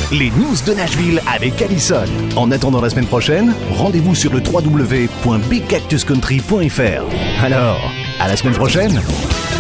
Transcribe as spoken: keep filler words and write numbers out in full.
les news de Nashville avec Allison. En attendant la semaine prochaine, rendez-vous sur le w w w point big cactus country point f r. Alors, à la semaine prochaine!